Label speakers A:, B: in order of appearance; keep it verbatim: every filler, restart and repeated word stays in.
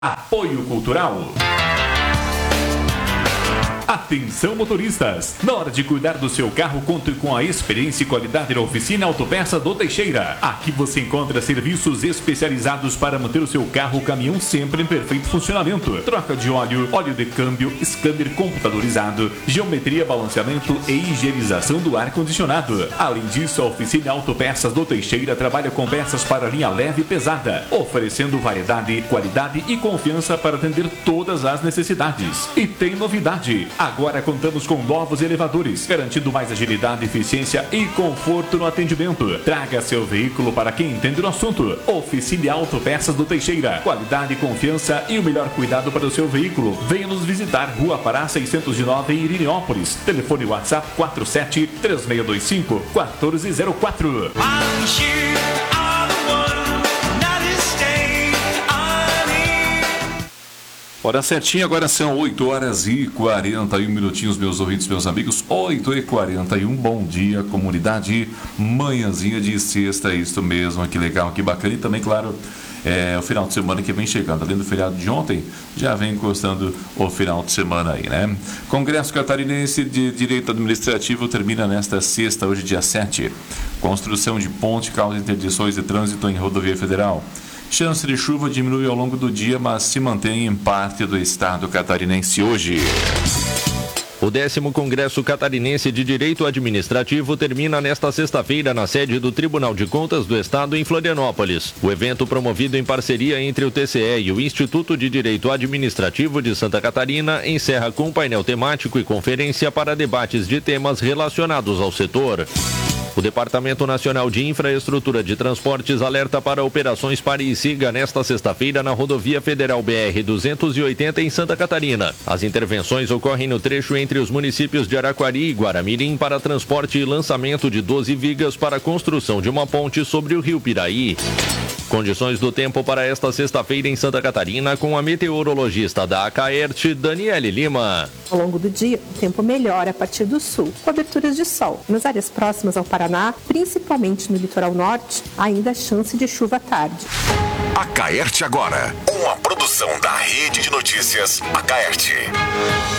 A: Apoio Cultural. Atenção motoristas, na hora de cuidar do seu carro, conte com a experiência e qualidade da Oficina Autopeça do Teixeira. Aqui você encontra serviços especializados para manter o seu carro ou caminhão sempre em perfeito funcionamento. Troca de óleo, óleo de câmbio, scanner computadorizado, geometria, balanceamento e higienização do ar-condicionado. Além disso, a Oficina Autopeças do Teixeira trabalha com peças para linha leve e pesada, oferecendo variedade, qualidade e confiança para atender todas as necessidades. E tem novidade! Agora contamos com novos elevadores, garantindo mais agilidade, eficiência e conforto no atendimento. Traga seu veículo para quem entende do assunto. Oficina Autopeças do Teixeira. Qualidade, confiança e o melhor cuidado para o seu veículo. Venha nos visitar, Rua Pará seiscentos e nove, em Irinópolis. Telefone WhatsApp quatro sete três seis dois cinco quatro zero quatro.
B: Hora certinha, agora são oito horas e quarenta e um minutinhos, meus ouvintes, meus amigos. oito e quarenta e um, bom dia, comunidade. Manhãzinha de sexta, isso mesmo, que legal, que bacana. E também, claro, é, o final de semana que vem chegando. Além do feriado de ontem, já vem encostando o final de semana aí, né? Congresso Catarinense de Direito Administrativo termina nesta sexta, hoje dia sete. Construção de ponte causa interdições de trânsito em rodovia federal. Chance de chuva diminui ao longo do dia, mas se mantém em parte do estado catarinense hoje.
C: O décimo Congresso Catarinense de Direito Administrativo termina nesta sexta-feira na sede do Tribunal de Contas do Estado em Florianópolis. O evento, promovido em parceria entre o T C E e o Instituto de Direito Administrativo de Santa Catarina, encerra com um painel temático e conferência para debates de temas relacionados ao setor. O Departamento Nacional de Infraestrutura de Transportes alerta para operações Pare e Siga nesta sexta-feira na Rodovia Federal B R duzentos e oitenta em Santa Catarina. As intervenções ocorrem no trecho entre os municípios de Araquari e Guaramirim para transporte e lançamento de doze vigas para a construção de uma ponte sobre o Rio Piraí. Condições do tempo para esta sexta-feira em Santa Catarina com a meteorologista da Acaerte, Daniele Lima.
D: Ao longo do dia, o tempo melhora a partir do sul, com aberturas de sol. Nas áreas próximas ao Paraná, principalmente no litoral norte, ainda há chance de chuva à tarde.
E: Acaerte agora, uma produção da Rede de Notícias Acaerte.